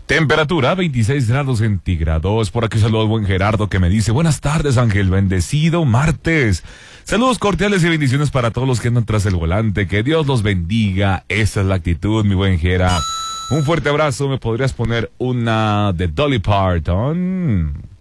Temperatura 26 grados centígrados. Por aquí saludo al buen Gerardo que me dice: buenas tardes, Ángel, bendecido martes. Saludos cordiales y bendiciones para todos los que andan tras el volante. Que Dios los bendiga. Esa es la actitud, mi buen Gera. Un fuerte abrazo. ¿Me podrías poner una de Dolly Parton?